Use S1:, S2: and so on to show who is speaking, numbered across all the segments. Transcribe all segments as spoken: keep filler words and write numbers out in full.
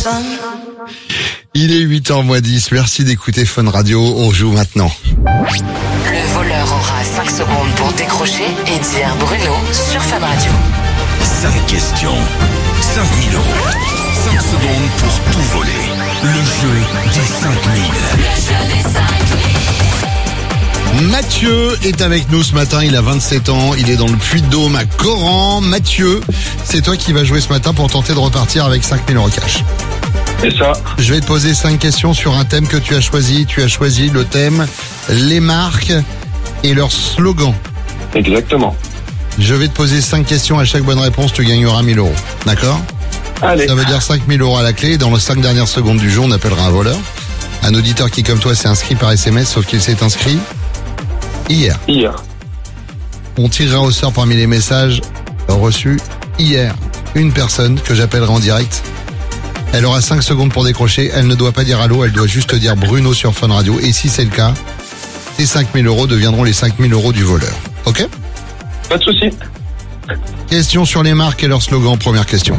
S1: Il est huit heures moins dix, merci d'écouter Fun Radio, on joue maintenant.
S2: Le voleur aura cinq secondes pour décrocher et dire Bruno sur Fun Radio.
S3: cinq questions, cinq mille euros. cinq secondes pour tout voler. Le jeu des cinq mille.
S2: Le jeu des cinq mille.
S1: Mathieu est avec nous ce matin, il a vingt-sept ans, il est dans le Puy-de-Dôme à Coran. Mathieu, c'est toi qui vas jouer ce matin pour tenter de repartir avec cinq mille euros cash.
S4: C'est ça.
S1: Je vais te poser cinq questions sur un thème que tu as choisi. Tu as choisi le thème les marques et leurs slogans.
S4: Exactement.
S1: Je vais te poser cinq questions, à chaque bonne réponse tu gagneras mille euros. D'accord ?
S4: Allez.
S1: Ça veut dire cinq mille euros à la clé. Dans les cinq dernières secondes du jeu, on appellera un voleur. Un auditeur qui, comme toi, s'est inscrit par S M S, sauf qu'il s'est inscrit hier.
S4: Hier.
S1: On tirera au sort parmi les messages reçus hier une personne que j'appellerai en direct. Elle aura cinq secondes pour décrocher. Elle ne doit pas dire allô, elle doit juste dire Bruno sur Fun Radio. Et si c'est le cas, ces cinq mille euros deviendront les cinq mille euros du voleur. Ok ?
S4: Pas de souci.
S1: Question sur les marques et leurs slogans. Première question.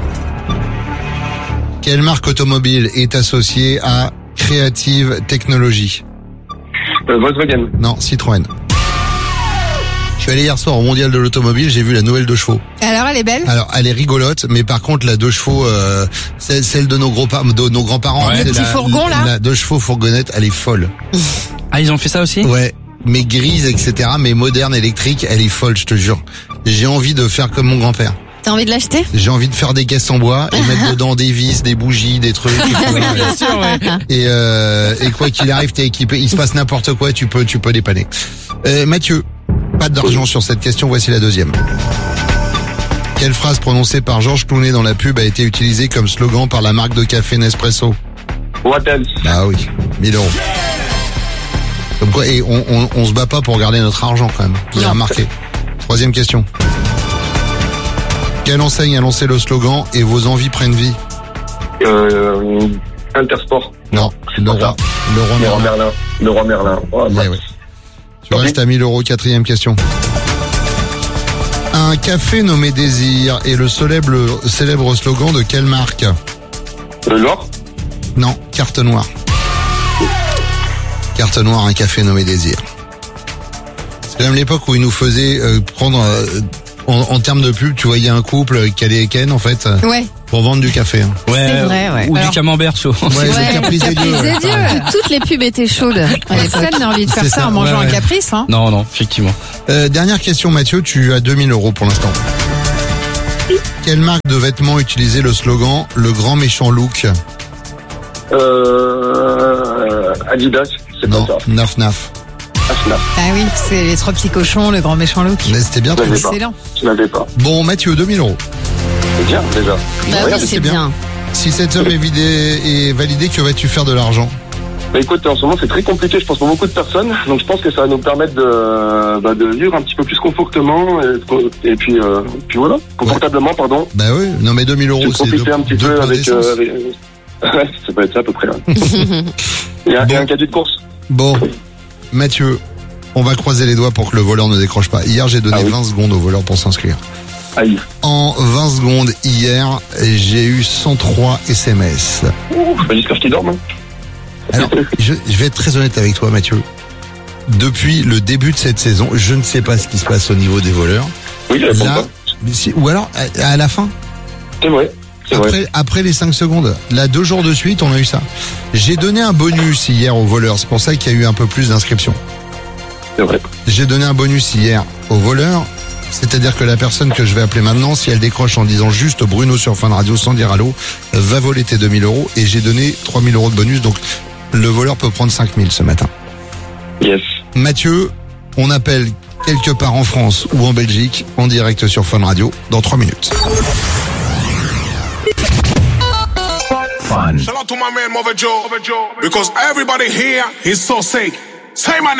S1: Quelle marque automobile est associée à Creative Technology ?
S4: Euh, Volkswagen.
S1: Non, Citroën. Je suis allé hier soir au Mondial de l'Automobile, j'ai vu la nouvelle deux chevaux.
S5: Alors, elle est belle?
S1: Alors, elle est rigolote, mais par contre, la deux chevaux, euh, celle, celle de nos gros pa- de nos grands-parents,
S5: Ouais.
S1: c'est
S5: Le petit
S1: la,
S5: fourgon, là
S1: la deux chevaux fourgonnette, elle est folle.
S6: Ah, ils ont fait ça aussi?
S1: Ouais, mais grise, et cetera, mais moderne, électrique, elle est folle, je te jure. J'ai envie de faire comme mon grand-père.
S5: T'as envie de l'acheter?
S1: J'ai envie de faire des caisses en bois et mettre dedans des vis, des bougies, des trucs. Et, tout.
S6: Bien sûr, ouais.
S1: et, euh, et quoi qu'il arrive, t'es équipé. Il se passe n'importe quoi, tu peux, tu peux dépanner. Euh, Mathieu, pas d'argent sur cette question. Voici la deuxième. Quelle phrase prononcée par Georges Clooney dans la pub a été utilisée comme slogan par la marque de café Nespresso?
S4: What else?
S1: Bah oui, mille euros. Comme quoi, et on, on, on se bat pas pour garder notre argent quand même. Vous avez remarqué. Troisième question. Quelle enseigne a lancé le slogan « Et vos envies prennent vie » ?
S4: Euh, Intersport.
S1: Non,
S4: C'est
S1: le
S4: pas
S1: roi,
S4: ça.
S1: le roi
S4: Le roi
S1: Merlin.
S4: Merlin. Le roi Merlin. Oh,
S1: Ouais,
S4: bah.
S1: ouais. Tu restes à mille euros, quatrième question. Un café nommé Désir est le célèbre, célèbre slogan de quelle marque ?
S4: Le L'or.
S1: Non, Carte Noire. Carte Noire, un café nommé Désir. C'est quand même l'époque où ils nous faisaient euh, prendre... Euh, en, en termes de pub, tu voyais un couple qui allait Ken, en fait, euh,
S5: Ouais.
S1: pour vendre du café. Hein.
S6: Ouais.
S5: C'est vrai, ouais.
S6: Ou
S5: Alors-
S6: du camembert chaud.
S1: Ouais,
S5: Ouais,
S1: le Caprice des dieux. ouais.
S5: Dieu, toutes les pubs étaient chaudes. À l'époque. Personne n'a envie de faire
S1: C'est
S5: ça,
S1: ça,
S5: en mangeant
S1: ouais,
S5: un
S1: ouais.
S5: caprice, hein.
S6: Non, non, effectivement.
S1: Euh, dernière question, Mathieu, tu as deux mille euros pour l'instant. Quelle marque de vêtements utilisait le slogan « Le grand méchant look » ?
S4: Euh, Adidas. C'est
S1: Non,
S4: pas ça.
S1: Naf Naf.
S4: Ah, c'est là.
S5: Ah oui, c'est les trois petits cochons, le grand méchant look.
S1: Mais c'était bien
S4: Je
S1: trouvé.
S4: l'avais pas.
S5: Excellent.
S4: Je l'avais pas.
S1: Bon, Mathieu, deux mille euros.
S4: C'est bien, déjà.
S5: Bah
S1: Ouais,
S5: oui,
S1: c'est
S5: c'est
S1: bien.
S5: bien.
S1: Si cette somme est, vidée, est validée, que vas-tu faire de l'argent ?
S4: Bah écoute, en ce moment c'est très compliqué, je pense, pour beaucoup de personnes. Donc je pense que ça va nous permettre de, bah, de vivre un petit peu plus confortablement et, et puis, euh, puis voilà, confortablement, pardon.
S1: Bah oui, non mais deux mille euros,
S4: Je vais
S1: c'est
S4: profiter
S1: deux,
S4: un petit
S1: deux
S4: peu
S1: plots
S4: avec,
S1: d'essence.
S4: euh, avec- Ouais, ça peut être ça à peu près. Ouais. Il y a, il y a un caddie de course.
S1: Bon, Mathieu, on va croiser les doigts pour que le voleur ne décroche pas. Hier, j'ai donné
S4: Ah oui.
S1: vingt secondes au voleur pour s'inscrire.
S4: Aïe.
S1: En vingt secondes, hier, j'ai eu cent trois S M S.
S4: Ouh, bah, j'espère qu'il dorme. Hein.
S1: Alors, je, je vais être très honnête avec toi, Mathieu. Depuis le début de cette saison, je ne sais pas ce qui se passe au niveau des voleurs.
S4: Oui, je réponds
S1: Là,
S4: pas.
S1: mais si- ou alors, à, à la fin,
S4: C'est vrai. C'est vrai.
S1: après, après les cinq secondes, là, deux jours de suite, on a eu ça. J'ai donné un bonus hier aux voleurs, c'est pour ça qu'il y a eu un peu plus d'inscriptions.
S4: C'est vrai.
S1: J'ai donné un bonus hier aux voleurs, c'est-à-dire que la personne que je vais appeler maintenant, si elle décroche en disant juste Bruno sur Fun Radio sans dire allô, va voler tes deux mille euros, et j'ai donné trois mille euros de bonus, donc le voleur peut prendre cinq mille ce matin.
S4: Yes.
S1: Mathieu, on appelle quelque part en France ou en Belgique, en direct sur Fun Radio, dans trois minutes.
S3: Fun.
S7: Shout out to my man Mother Joe, because everybody here is so sick. Say my